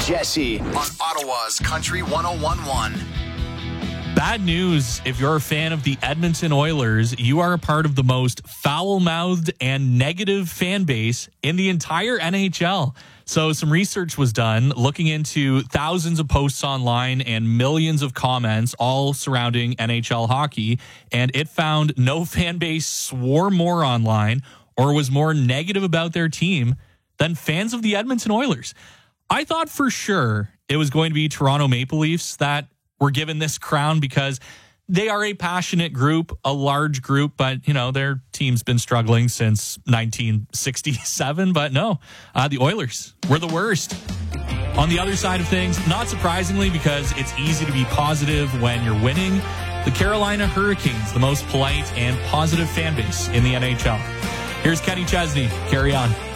Jesse on Ottawa's Country 101.1. Bad news if you're a fan of the Edmonton Oilers. You are a part of the most foul-mouthed and negative fan base in the entire NHL. So some research was done looking into thousands of posts online and millions of comments, all surrounding NHL hockey. And it found no fan base swore more online or was more negative about their team than fans of the Edmonton Oilers. I thought for sure it was going to be Toronto Maple Leafs that were given this crown because they are a passionate group, a large group, but, you know, their team's been struggling since 1967. But no, the Oilers were the worst. On the other side of things, not surprisingly, because it's easy to be positive when you're winning, the Carolina Hurricanes, the most polite and positive fan base in the NHL. Here's Kenny Chesney. Carry on.